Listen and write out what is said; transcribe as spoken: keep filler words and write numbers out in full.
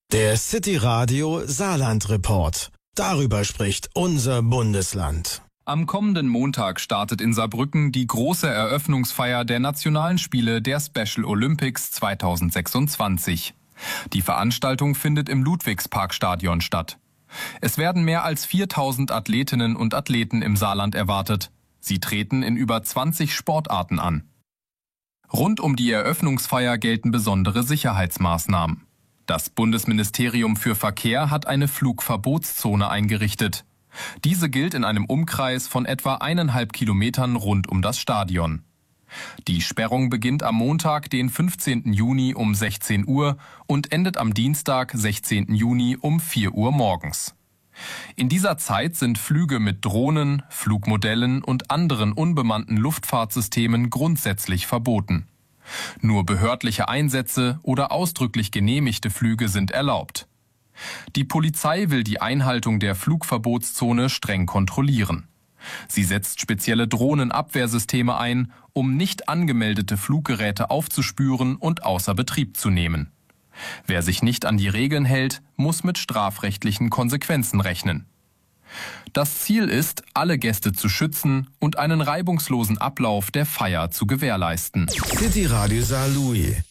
Der City Radio Saarland Report. Darüber spricht unser Bundesland. Am kommenden Montag startet in Saarbrücken die große Eröffnungsfeier der Nationalen Spiele der Special Olympics zweitausendsechsundzwanzig. Die Veranstaltung findet im Ludwigsparkstadion statt. Es werden mehr als viertausend Athletinnen und Athleten im Saarland erwartet. Sie treten in über zwanzig Sportarten an. Rund um die Eröffnungsfeier gelten besondere Sicherheitsmaßnahmen. Das Bundesministerium für Verkehr hat eine Flugverbotszone eingerichtet. Diese gilt in einem Umkreis von etwa eineinhalb Kilometern rund um das Stadion. Die Sperrung beginnt am Montag, den fünfzehnten Juni um sechzehn Uhr und endet am Dienstag, sechzehnten Juni um vier Uhr morgens. In dieser Zeit sind Flüge mit Drohnen, Flugmodellen und anderen unbemannten Luftfahrtsystemen grundsätzlich verboten. Nur behördliche Einsätze oder ausdrücklich genehmigte Flüge sind erlaubt. Die Polizei will die Einhaltung der Flugverbotszone streng kontrollieren. Sie setzt spezielle Drohnenabwehrsysteme ein, um nicht angemeldete Fluggeräte aufzuspüren und außer Betrieb zu nehmen. Wer sich nicht an die Regeln hält, muss mit strafrechtlichen Konsequenzen rechnen. Das Ziel ist, alle Gäste zu schützen und einen reibungslosen Ablauf der Feier zu gewährleisten. City Radio Saarlouis.